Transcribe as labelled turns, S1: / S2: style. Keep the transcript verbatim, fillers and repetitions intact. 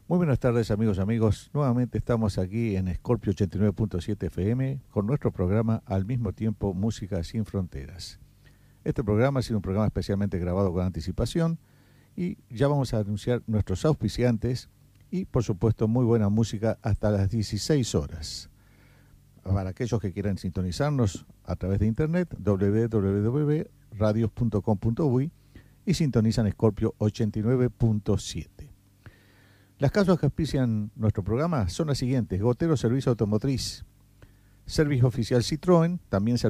S1: Muy buenas tardes, amigos y amigos. Nuevamente estamos aquí en Scorpio ochenta y nueve punto siete F M con nuestro programa Al mismo tiempo Música sin Fronteras. Este programa ha sido un programa especialmente grabado con anticipación y ya vamos a anunciar nuestros auspiciantes y, por supuesto, muy buena música hasta las dieciséis horas. Para aquellos que quieran sintonizarnos a través de internet, doble u doble u doble u punto radios punto com punto uy y sintonizan Scorpio ochenta y nueve punto siete. Las causas que auspician nuestro programa son las siguientes: Gotero Servicio Automotriz, Servicio Oficial Citroën, también